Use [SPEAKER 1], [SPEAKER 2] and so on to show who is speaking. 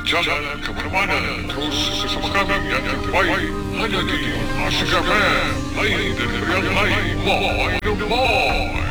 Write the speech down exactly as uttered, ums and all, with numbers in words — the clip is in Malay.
[SPEAKER 1] Jangan ke mana-mana. Terus bersama kami yang terbaik. Hanya di Asyik F M. Lain dari yang lain. Boy, the boy.